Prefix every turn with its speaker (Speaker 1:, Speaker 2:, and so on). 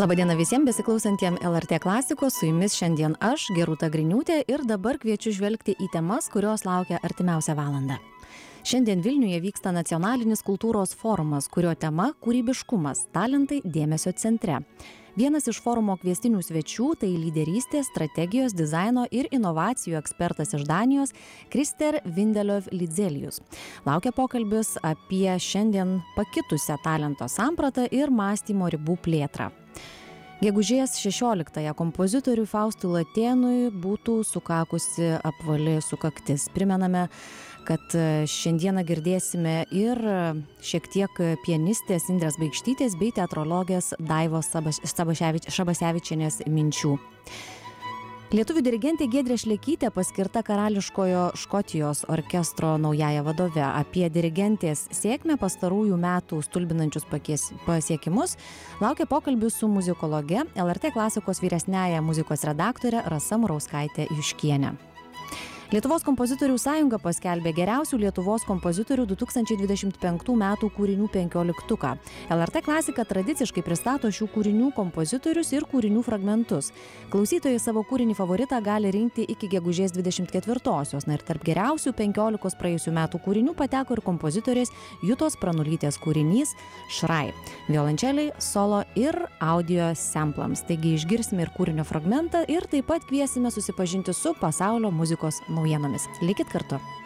Speaker 1: Labadiena visiems besiklausantiems LRT klasikos, su jumis šiandien aš, Gerūta Griniūtė, ir dabar kviečiu žvelgti į temas, kurios laukia artimiausią valandą. Šiandien Vilniuje vyksta nacionalinis kultūros forumas, kurio tema – kūrybiškumas, talentai dėmesio centre. Vienas iš forumo kviestinių svečių – tai lyderystės, strategijos, dizaino ir inovacijų ekspertas iš Danijos Krister Vindeliov Lidzelijus. Laukia pokalbis apie šiandien pakitusią talento sampratą ir mąstymo ribų plėtrą. Gegužės 16-ąją kompozitoriui Faustui Latėnui būtų sukakusi apvali sukaktis. Primename, kad šiandieną girdėsime ir šiek tiek pianistės Indrės Baikštytės bei teatrologės Daivos Šabasevičienės minčių. Lietuvių dirigentė Giedrė Šlekytė paskirta Karališkojo Škotijos orkestro naująja vadove. Apie dirigentės sėkmę pastarųjų metų stulbinančius pasiekimus laukia pokalbių su muzikologe, LRT klasikos vyresniąja muzikos redaktore Rasa Murauskaitė Juškienė. Lietuvos kompozitorių sąjunga paskelbė geriausių Lietuvos kompozitorių 2025 metų kūrinių 15-tuką. LRT klasika tradiciškai pristato šių kūrinių kompozitorius ir kūrinių fragmentus. Klausytojai savo kūrinį favoritą gali rinkti iki gegužės 24-osios. Ir tarp geriausių 15 praėjusių metų kūrinių pateko ir kompozitorės Jutos Pranulytės kūrinys Šrai. Violončeliai, solo ir audio samplams. Taigi išgirsime ir kūrinio fragmentą ir taip pat kviesime susipažinti su pasaulio muzikos naujienomis. Likit kartu.